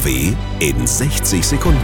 NRW in 60 Sekunden.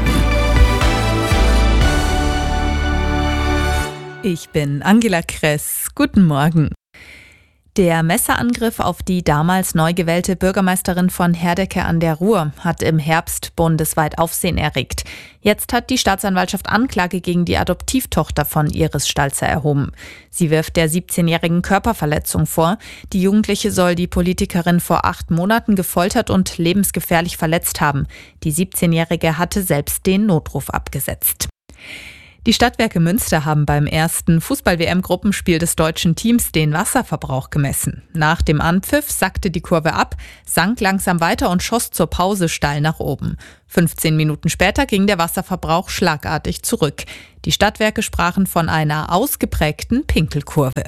Ich bin Angela Kress. Guten Morgen. Der Messerangriff auf die damals neu gewählte Bürgermeisterin von Herdecke an der Ruhr hat im Herbst bundesweit Aufsehen erregt. Jetzt hat die Staatsanwaltschaft Anklage gegen die Adoptivtochter von Iris Stalzer erhoben. Sie wirft der 17-jährigen Körperverletzung vor. Die Jugendliche soll die Politikerin vor 8 Monaten gefoltert und lebensgefährlich verletzt haben. Die 17-jährige hatte selbst den Notruf abgesetzt. Die Stadtwerke Münster haben beim ersten Fußball-WM-Gruppenspiel des deutschen Teams den Wasserverbrauch gemessen. Nach dem Anpfiff sackte die Kurve ab, sank langsam weiter und schoss zur Pause steil nach oben. 15 Minuten später ging der Wasserverbrauch schlagartig zurück. Die Stadtwerke sprachen von einer ausgeprägten Pinkelkurve.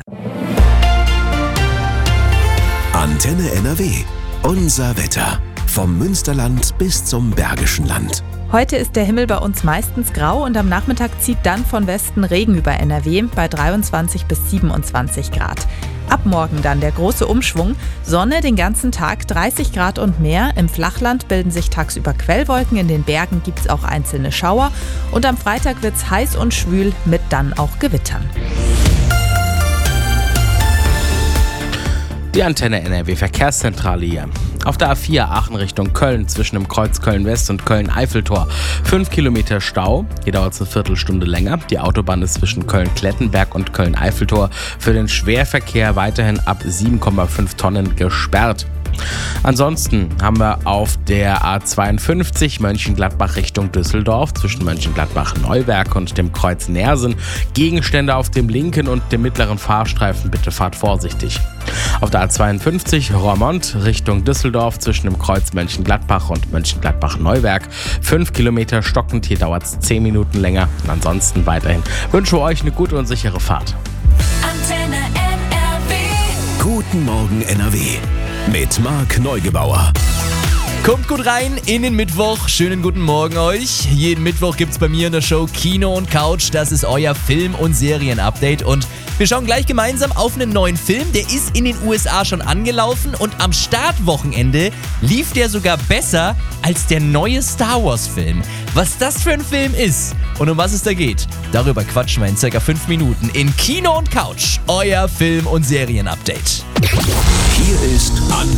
Antenne NRW. Unser Wetter. Vom Münsterland bis zum Bergischen Land. Heute ist der Himmel bei uns meistens grau und am Nachmittag zieht dann von Westen Regen über NRW bei 23 bis 27 Grad. Ab morgen dann der große Umschwung. Sonne den ganzen Tag, 30 Grad und mehr. Im Flachland bilden sich tagsüber Quellwolken, in den Bergen gibt es auch einzelne Schauer. Und am Freitag wird es heiß und schwül mit dann auch Gewittern. Die Antenne NRW Verkehrszentrale hier. Auf der A4 Aachen Richtung Köln zwischen dem Kreuz Köln-West und Köln-Eiffeltor 5 Kilometer Stau. Hier dauert es eine Viertelstunde länger. Die Autobahn ist zwischen Köln-Klettenberg und Köln-Eiffeltor für den Schwerverkehr weiterhin ab 7,5 Tonnen gesperrt. Ansonsten haben wir auf der A52 Mönchengladbach Richtung Düsseldorf zwischen Mönchengladbach-Neuwerk und dem Kreuz Neersen Gegenstände auf dem linken und dem mittleren Fahrstreifen. Bitte fahrt vorsichtig. Auf der A52 Roermond Richtung Düsseldorf zwischen dem Kreuz Mönchengladbach und Mönchengladbach-Neuwerk 5 Kilometer stockend. Hier dauert es 10 Minuten länger. Und ansonsten weiterhin wünsche euch eine gute und sichere Fahrt. Antenne NRW. Guten Morgen NRW. Mit Marc Neugebauer. Kommt gut rein in den Mittwoch. Schönen guten Morgen euch. Jeden Mittwoch gibt's bei mir in der Show Kino und Couch. Das ist euer Film- und Serien-Update. Und wir schauen gleich gemeinsam auf einen neuen Film. Der ist in den USA schon angelaufen und am Startwochenende lief der sogar besser als der neue Star Wars-Film. Was das für ein Film ist und um was es da geht, darüber quatschen wir in ca. 5 Minuten in Kino und Couch. Euer Film- und Serien-Update. Hier ist